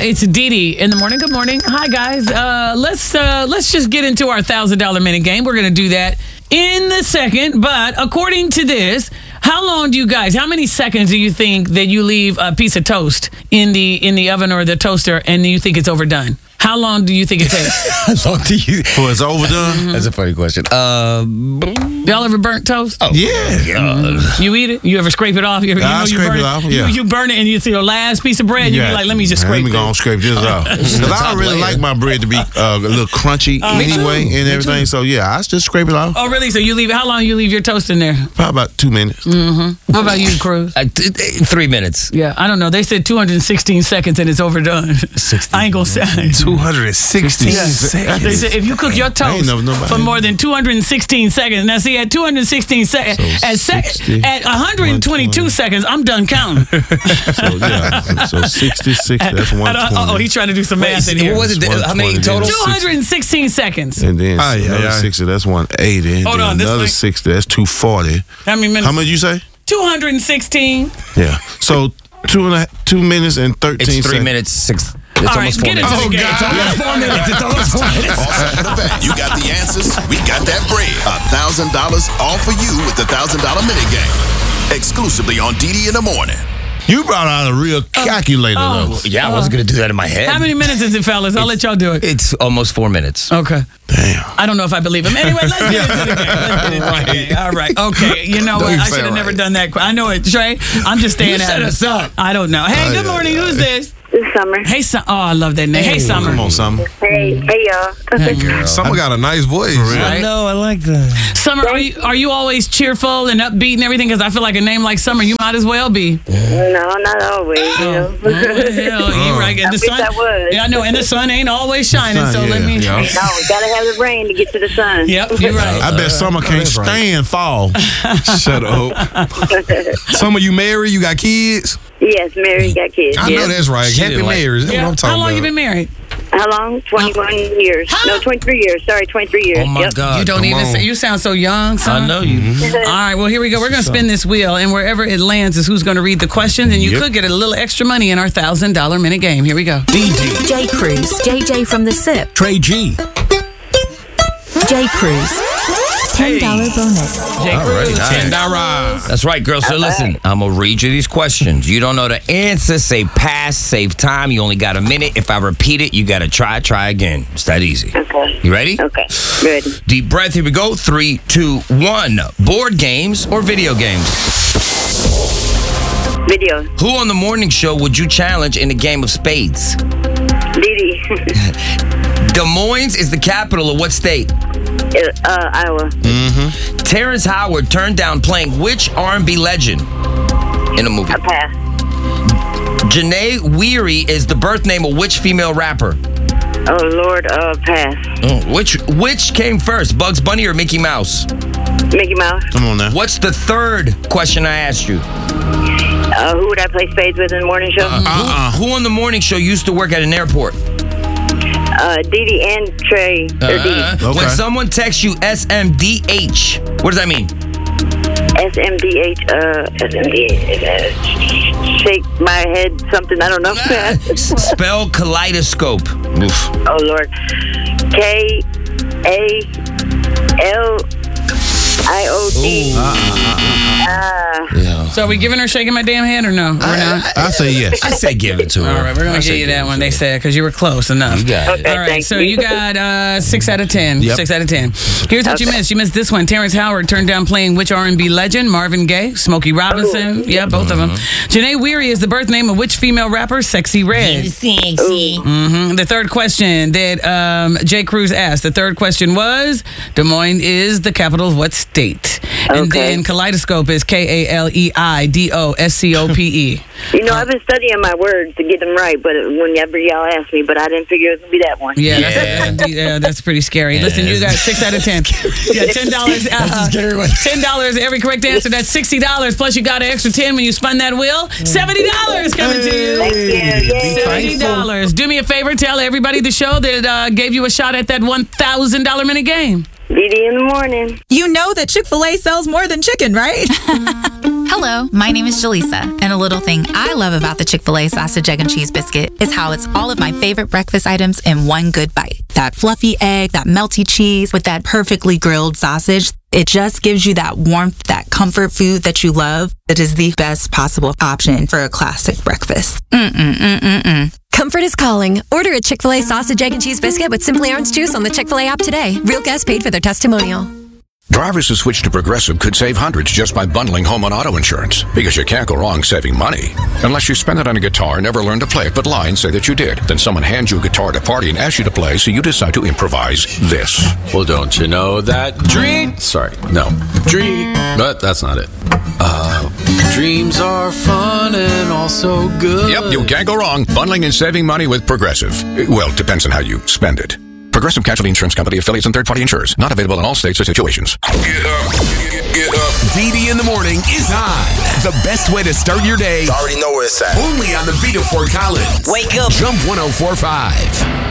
It's Dee Dee in the morning. Good morning. Hi, guys. Let's just get into our $1,000 minute game. We're going to do that in a second. But according to this, how many seconds do you think that you leave a piece of toast in the oven or the toaster and you think it's overdone? How long do you think it takes? How long do you? Well, it's overdone. Mm-hmm. That's a funny question. Y'all ever burnt toast? Oh, Yeah. You eat it? You ever scrape it off? You scrape it off, yeah. You burn it and you see your last piece of bread and you be like, let me just scrape Let me it. go and scrape this off. Because I don't really like my bread to be a little crunchy anyway and everything. So, yeah, I just scrape it off. Oh, really? So how long you leave your toast in there? Probably about 2 minutes. What about you, Cruz? 3 minutes. Yeah, I don't know. They said 216 seconds and it's overdone. I ain't going to say. 216 seconds. They said if you cook your toast for more than 216 seconds. Now, see, at 216 seconds, at 122 seconds, I'm done counting. So 66, that's 120. Oh, he's trying to do some math in here. What was it? How many total? 216 seconds. And then another 60, that's 180. And Hold then on, this another way. 60, that's 240. How many minutes? How much you say? 216. Yeah. So 2 minutes and 13 It's 3 seconds. minutes, 6. It's All almost right, 4 get minutes. into the game. It's almost 4 minutes. It's almost 4 minutes. You got the answers. We got that bread. $1,000 all for you with the $1,000 minute game. Exclusively on DD in the morning. You brought out a real calculator, though. Yeah, I wasn't going to do that in my head. How many minutes is it, fellas? I'll let y'all do it. It's almost 4 minutes. Okay. Damn. I don't know if I believe him. Anyway, let's get into the game. All right. Okay. You know what? I should have never done that. I know it, Trey. I'm just staying You at set it. us up. I don't know. Hey, good morning. Who's this? It's Summer. Hey, Summer. Oh, I love that name. Hey, Summer. Come on, Summer. Hey y'all. Someone got a nice voice. Right? know, I like that. Summer, are you always cheerful and upbeat and everything? Because I feel like a name like Summer, you might as well be. No, not always. You know. You're right. And the wish sun, I was. Yeah, I know. And the sun ain't always shining. So let me. No, we gotta have the rain to get to the sun. Yep, you're right. I bet Summer can't stand fall. Shut up. Some of you married, you got kids? Yes, Mary got kids. I know that's right. Happy marriage. That's what I'm talking How long about. you been married? How long? 21 years. No, 23 years. Sorry, 23 years. Oh, my God. You don't even say, you sound so young, son. I know you. All right, well, here we go. We're going to spin this wheel, and wherever it lands is who's going to read the questions, and you could get a little extra money in our $1,000 minute game. Here we go. DD. J. Cruz. JJ from the SIP. Trey G. J. Cruz. $10 bonus. All right. $10. That's right, girl. So listen, I'm going to read you these questions. You don't know the answer, say pass, save time. You only got a minute. If I repeat it, you got to try again. It's that easy. Okay. You ready? Okay. Ready. Deep breath. Here we go. 3, 2, 1. Board games or video games? Video. Who on the morning show would you challenge in a game of spades? Didi. Des Moines is the capital of what state? Iowa. Terrence Howard turned down playing which R&B legend in a movie? A pass. Janae Weary is the birth name of which female rapper? Oh, Lord. Pass. Which came first, Bugs Bunny or Mickey Mouse? Mickey Mouse. Come on now. What's the third question I asked you? Who would I play spades with in the morning show? Who on the morning show used to work at an airport? Didi and Trey. Or Didi. When someone texts you SMDH, what does that mean? SMDH. Shake my head. Something. I don't know. Spell kaleidoscope. Oof. Oh, Lord. KALIOT. Yeah. So are we giving her shaking my damn head or no? We're not? I say yes. I say give it to her. All right, we're going to give you that one, they said, because you were close enough. You got it. Okay, All right, thank so you. you got 6 out of 10. Yep. 6 out of 10. Here's what you missed. You missed this one. Terrence Howard turned down playing which R&B legend? Marvin Gaye, Smokey Robinson. Yeah, both of them. Janae Weary is the birth name of which female rapper? Sexy Red. The third question that J. Cruz asked. The third question was, Des Moines is the capital of what state? And then kaleidoscope is KALEIDOSCOPE. You know, I've been studying my words to get them right, but whenever y'all ask me, but I didn't figure it was going to be that one. Yeah, that's pretty scary. Listen, you got 6 out of 10. Yeah, $10. $10 every correct answer. That's $60. Plus, you got an extra 10 when you spun that wheel. $70 coming to you. Thank you. $70. Do me a favor. Tell everybody the show that gave you a shot at that $1,000 minute game. Didi in the morning. You know that Chick-fil-A sells more than chicken, right? Hello, my name is Jaleesa, and a little thing I love about the Chick-fil-A sausage, egg, and cheese biscuit is how it's all of my favorite breakfast items in one good bite. That fluffy egg, that melty cheese with that perfectly grilled sausage. It just gives you that warmth, that comfort food that you love. It is the best possible option for a classic breakfast. Comfort is calling. Order a Chick-fil-A sausage, egg, and cheese biscuit with Simply Orange Juice on the Chick-fil-A app today. Real guests paid for their testimonial. Drivers who switch to Progressive could save hundreds just by bundling home and auto insurance. Because you can't go wrong saving money. Unless you spend it on a guitar and never learn to play it, but lie and say that you did. Then someone hands you a guitar at a party and asks you to play, so you decide to improvise this. Well, don't you know that but that's not it. Dreams are fun and also good. Yep, you can't go wrong. Bundling and saving money with Progressive. Well, it depends on how you spend it. Progressive Casualty Insurance Company, affiliates, and third-party insurers. Not available in all states or situations. Get up. DD in the morning is on. The best way to start your day. You already know where it's at. Only on the beat of Fort Collins. Wake up. Jump 104.5.